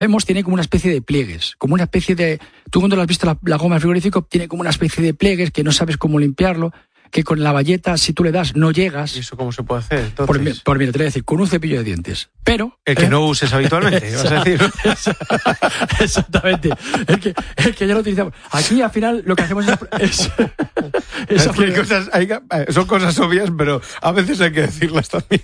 vemos tiene como una especie de pliegues, como una especie de... Tú cuando lo has visto la goma del frigorífico tiene como una especie de pliegues que no sabes cómo limpiarlo, que con la bayeta, si tú le das, no llegas. ¿Y eso cómo se puede hacer, entonces? Por mira, te voy a decir, con un cepillo de dientes. Pero... El que no uses habitualmente, vas a decir. Exactamente. El que ya lo utilizamos. Aquí, al final, lo que hacemos es son cosas obvias, pero a veces hay que decirlas también.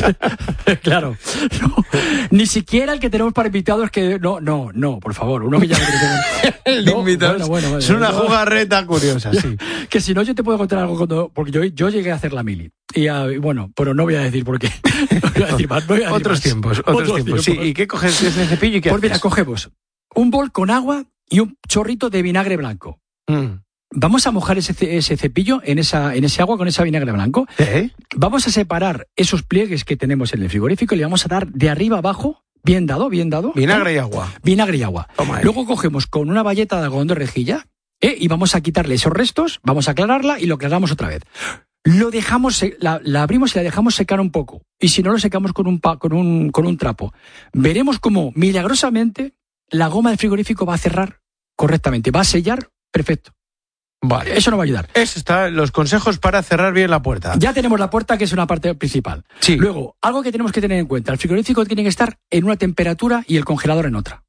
Claro. No, ni siquiera el que tenemos para invitados que... No, por favor. Uno que ya el invitado. Bueno, es una jugarreta curiosa, sí. Que si no, yo te puedo contar algo porque yo llegué a hacer la mili. Y bueno, pero no voy a decir por qué. No voy a decir más. Otros tiempos. Sí. ¿Y qué coges ese cepillo y qué Pues mira, cogemos un bol con agua y un chorrito de vinagre blanco. Vamos a mojar ese cepillo en ese agua con ese vinagre blanco. Vamos a separar esos pliegues que tenemos en el frigorífico y le vamos a dar de arriba abajo, bien dado. Vinagre y agua. Vinagre y agua. Luego cogemos con una bayeta de algodón de rejilla y vamos a quitarle esos restos, vamos a aclararla y lo aclaramos otra vez. Lo dejamos, la abrimos y la dejamos secar un poco. Y si no, lo secamos con un trapo. Veremos cómo, milagrosamente, la goma del frigorífico va a cerrar correctamente. Va a sellar perfecto. Vale. Eso nos va a ayudar. Eso está, los consejos para cerrar bien la puerta. Ya tenemos la puerta, que es una parte principal. Sí. Luego, algo que tenemos que tener en cuenta. El frigorífico tiene que estar en una temperatura y el congelador en otra.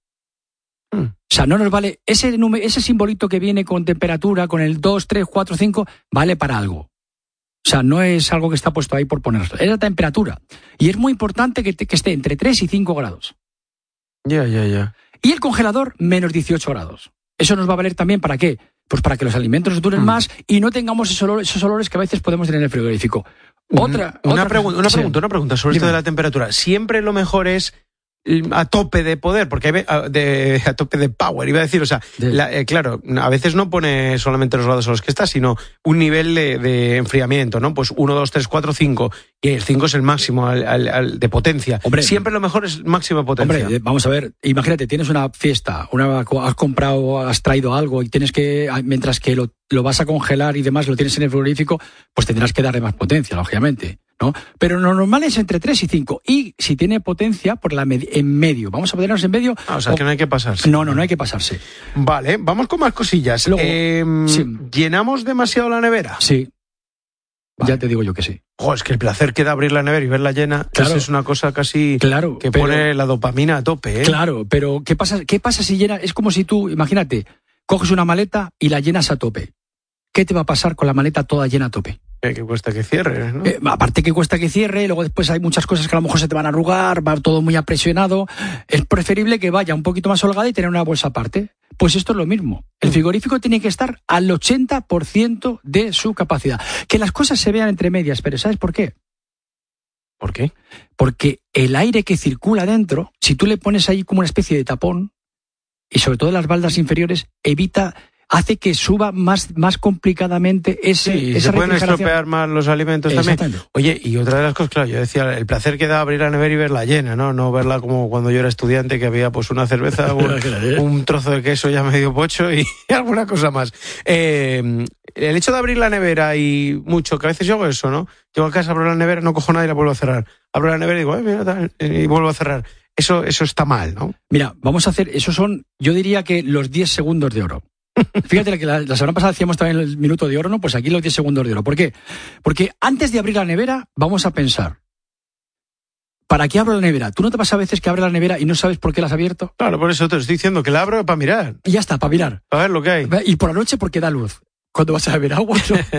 O sea, no nos vale... Ese simbolito que viene con temperatura, con el 2, 3, 4, 5, vale para algo. O sea, no es algo que está puesto ahí por ponerlo. Es la temperatura. Y es muy importante que esté entre 3 y 5 grados. Ya. Y el congelador, menos 18 grados. Eso nos va a valer también, ¿para qué? Pues para que los alimentos duren más y no tengamos esos olores que a veces podemos tener en el frigorífico. Una pregunta sobre esto de la temperatura. Siempre lo mejor es a tope de poder, porque a tope de power, iba a decir, o sea, claro, a veces no pone solamente los grados a los que está, sino un nivel de enfriamiento, ¿no? Pues 1, 2, 3, 4, 5, y el 5 es el máximo de potencia. Hombre, siempre lo mejor es máxima potencia. Hombre, vamos a ver, imagínate, tienes una fiesta, has comprado, has traído algo y tienes que, mientras que lo vas a congelar y demás, lo tienes en el frigorífico, pues tendrás que darle más potencia, lógicamente, ¿no? Pero lo normal es entre 3 y 5. Y si tiene potencia, por en medio. Vamos a ponernos en medio. O sea, que no hay que pasarse. No hay que pasarse. Vale, vamos con más cosillas. Luego, ¿llenamos demasiado la nevera? Sí. Vale. Ya te digo yo que sí. Es que el placer que da abrir la nevera y verla llena, claro, es una cosa casi que pone la dopamina a tope, ¿eh? Claro, pero ¿qué pasa si llena? Es como si tú, imagínate, coges una maleta y la llenas a tope. ¿Qué te va a pasar con la maleta toda llena a tope? Que cuesta que cierre, ¿no? Aparte que cuesta que cierre, luego después hay muchas cosas que a lo mejor se te van a arrugar, va todo muy apresionado. Es preferible que vaya un poquito más holgada y tener una bolsa aparte. Pues esto es lo mismo. El frigorífico tiene que estar al 80% de su capacidad. Que las cosas se vean entre medias, pero ¿sabes por qué? ¿Por qué? Porque el aire que circula dentro, si tú le pones ahí como una especie de tapón, y sobre todo en las baldas inferiores, hace que suba más complicadamente esa se pueden estropear más los alimentos también. Oye, y otra de las cosas, claro, yo decía, el placer que da abrir la nevera y verla llena, ¿no? Verla como cuando yo era estudiante, que había pues una cerveza, un trozo de queso ya medio pocho y alguna cosa más. El hecho de abrir la nevera y mucho, que a veces yo hago eso, ¿no? Llego a casa, abro la nevera, no cojo nada y la vuelvo a cerrar. Abro la nevera y digo, mira, y vuelvo a cerrar. Eso está mal, ¿no? Mira, vamos a hacer, esos son, yo diría que los 10 segundos de oro. Fíjate que la semana pasada hacíamos también el minuto de oro, ¿no? Pues aquí los 10 segundos de oro. ¿Por qué? Porque antes de abrir la nevera, vamos a pensar, ¿para qué abro la nevera? ¿Tú no te pasa a veces que abres la nevera y no sabes por qué la has abierto? Claro, por eso te estoy diciendo que la abro para mirar. Y ya está, para mirar. Para ver lo que hay. Y por la noche porque da luz. Cuando vas a beber agua,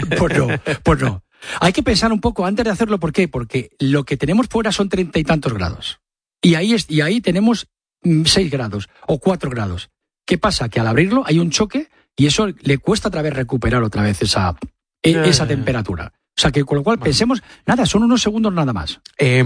pues no. Hay que pensar un poco antes de hacerlo. ¿Por qué? Porque lo que tenemos fuera son 30 y tantos grados. Y ahí tenemos 6 grados o 4 grados. ¿Qué pasa? Que al abrirlo hay un choque y eso le cuesta otra vez recuperar otra vez esa temperatura. O sea, que con lo cual pensemos, nada, son unos segundos nada más.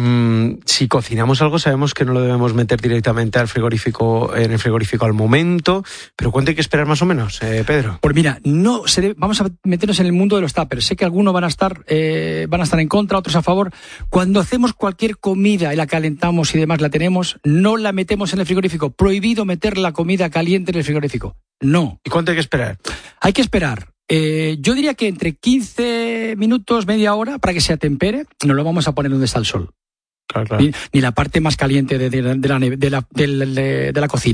Si cocinamos algo, sabemos que no lo debemos meter directamente en el frigorífico al momento, pero ¿cuánto hay que esperar más o menos, Pedro? Pues mira, vamos a meternos en el mundo de los tuppers. Sé que algunos van a estar en contra, otros a favor. Cuando hacemos cualquier comida y la calentamos y demás la tenemos, no la metemos en el frigorífico. Prohibido meter la comida caliente en el frigorífico. No. ¿Y cuánto hay que esperar? Hay que esperar. Yo diría que entre 15 minutos, media hora, para que se atempere. No lo vamos a poner donde está el sol. Claro. Ni la parte más caliente de la cocina.